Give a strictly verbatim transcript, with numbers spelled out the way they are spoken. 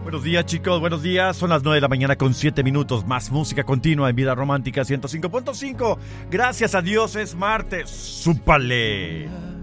Buenos días, chicos, buenos días. Son las nueve de la mañana con siete minutos. Más música continua en Vida Romántica ciento cinco punto cinco. Gracias a Dios es martes. ¡Súpale!